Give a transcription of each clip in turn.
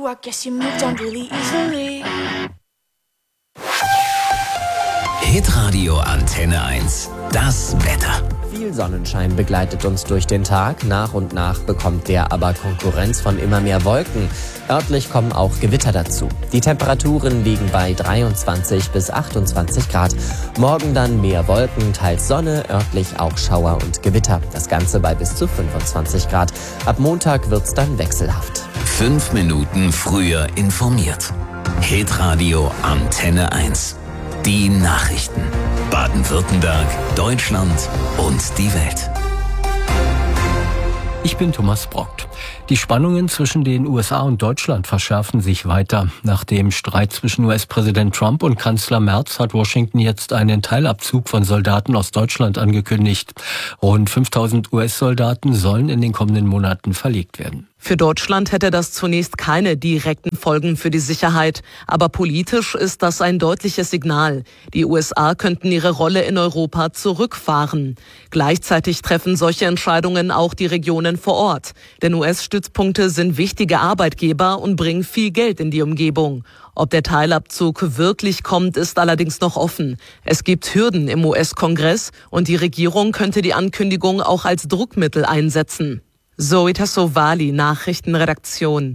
I guess you moved on really easily. Hitradio Antenne 1. Das Wetter. Viel Sonnenschein begleitet uns durch den Tag. Nach und nach bekommt der aber Konkurrenz von immer mehr Wolken. Örtlich kommen auch Gewitter dazu. Die Temperaturen liegen bei 23 bis 28 Grad. Morgen dann mehr Wolken, teils Sonne, örtlich auch Schauer und Gewitter. Das Ganze bei bis zu 25 Grad. Ab Montag wird's dann wechselhaft. 5 Minuten früher informiert. Hitradio Antenne 1. Die Nachrichten. Baden-Württemberg, Deutschland und die Welt. Ich bin Thomas Brockt. Die Spannungen zwischen den USA und Deutschland verschärfen sich weiter. Nach dem Streit zwischen US-Präsident Trump und Kanzler Merz hat Washington jetzt einen Teilabzug von Soldaten aus Deutschland angekündigt. Rund 5000 US-Soldaten sollen in den kommenden Monaten verlegt werden. Für Deutschland hätte das zunächst keine direkten Folgen für die Sicherheit. Aber politisch ist das ein deutliches Signal. Die USA könnten ihre Rolle in Europa zurückfahren. Gleichzeitig treffen solche Entscheidungen auch die Regionen vor Ort. Denn US-Stützpunkte sind wichtige Arbeitgeber und bringen viel Geld in die Umgebung. Ob der Teilabzug wirklich kommt, ist allerdings noch offen. Es gibt Hürden im US-Kongress und die Regierung könnte die Ankündigung auch als Druckmittel einsetzen. Zoe Tassovali, Nachrichtenredaktion.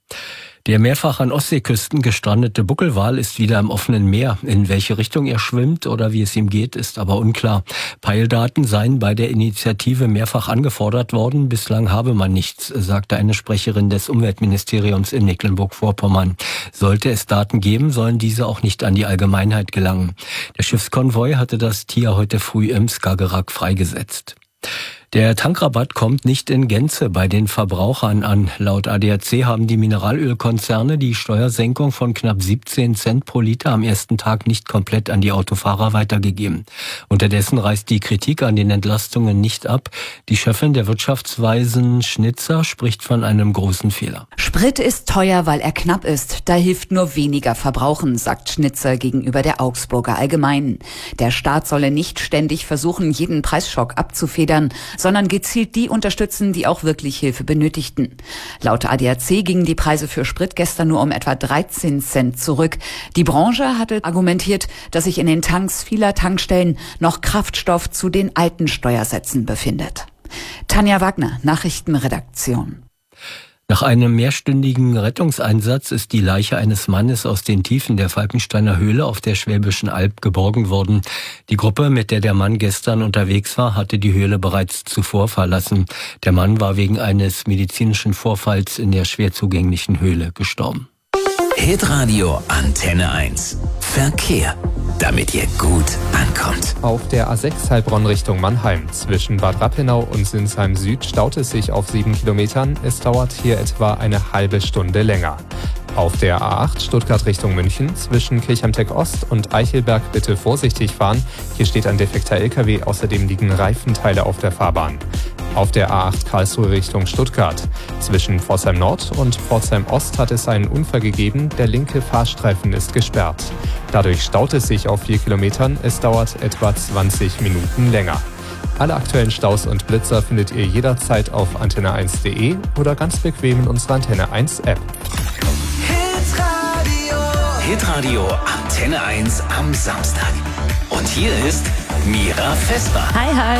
Der mehrfach an Ostseeküsten gestrandete Buckelwal ist wieder im offenen Meer. In welche Richtung er schwimmt oder wie es ihm geht, ist aber unklar. Peildaten seien bei der Initiative mehrfach angefordert worden. Bislang habe man nichts, sagte eine Sprecherin des Umweltministeriums in Mecklenburg-Vorpommern. Sollte es Daten geben, sollen diese auch nicht an die Allgemeinheit gelangen. Der Schiffskonvoi hatte das Tier heute früh im Skagerrak freigesetzt. Der Tankrabatt kommt nicht in Gänze bei den Verbrauchern an. Laut ADAC haben die Mineralölkonzerne die Steuersenkung von knapp 17 Cent pro Liter am ersten Tag nicht komplett an die Autofahrer weitergegeben. Unterdessen reißt die Kritik an den Entlastungen nicht ab. Die Chefin der Wirtschaftsweisen Schnitzer spricht von einem großen Fehler. Sprit ist teuer, weil er knapp ist. Da hilft nur weniger Verbrauchen, sagt Schnitzer gegenüber der Augsburger Allgemeinen. Der Staat solle nicht ständig versuchen, jeden Preisschock abzufedern, sondern gezielt die unterstützen, die auch wirklich Hilfe benötigten. Laut ADAC gingen die Preise für Sprit gestern nur um etwa 13 Cent zurück. Die Branche hatte argumentiert, dass sich in den Tanks vieler Tankstellen noch Kraftstoff zu den alten Steuersätzen befindet. Tanja Wagner, Nachrichtenredaktion. Nach einem mehrstündigen Rettungseinsatz ist die Leiche eines Mannes aus den Tiefen der Falkensteiner Höhle auf der Schwäbischen Alb geborgen worden. Die Gruppe, mit der der Mann gestern unterwegs war, hatte die Höhle bereits zuvor verlassen. Der Mann war wegen eines medizinischen Vorfalls in der schwer zugänglichen Höhle gestorben. Hitradio Antenne 1. Verkehr. Damit ihr gut ankommt. Auf der A6 Heilbronn Richtung Mannheim zwischen Bad Rappenau und Sinsheim Süd staut es sich auf 7 Kilometern. Es dauert hier etwa eine halbe Stunde länger. Auf der A8 Stuttgart Richtung München zwischen Kirchheim-Tech Ost und Eichelberg bitte vorsichtig fahren. Hier steht ein defekter LKW, außerdem liegen Reifenteile auf der Fahrbahn. Auf der A8 Karlsruhe Richtung Stuttgart. Zwischen Pforzheim Nord und Pforzheim Ost hat es einen Unfall gegeben. Der linke Fahrstreifen ist gesperrt. Dadurch staut es sich auf 4 Kilometern. Es dauert etwa 20 Minuten länger. Alle aktuellen Staus und Blitzer findet ihr jederzeit auf antenne1.de oder ganz bequem in unserer Antenne 1 App. Hitradio Antenne 1 am Samstag. Und hier ist Mira Vesper. Hi, hi.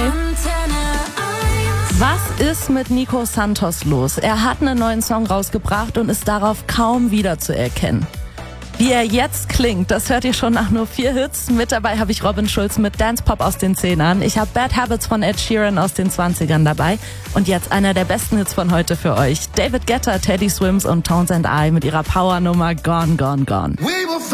Was ist mit Nico Santos los? Er hat einen neuen Song rausgebracht und ist darauf kaum wiederzuerkennen. Wie er jetzt klingt, das hört ihr schon nach nur 4 Hits. Mit dabei habe ich Robin Schulz mit Dance Pop aus den 10ern. Ich habe Bad Habits von Ed Sheeran aus den 20ern dabei. Und jetzt einer der besten Hits von heute für euch. David Guetta, Teddy Swims und Tones and I mit ihrer Powernummer Gone, Gone, Gone.